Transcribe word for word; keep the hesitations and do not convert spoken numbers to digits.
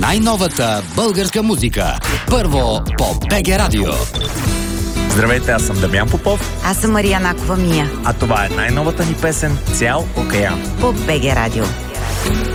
най-новата българска музика. Първо по БГ Радио. Здравейте, аз съм Дамян Попов. Аз съм Мария Накова Мия. А това е най-новата ни песен "Цял океан" по БГ Радио.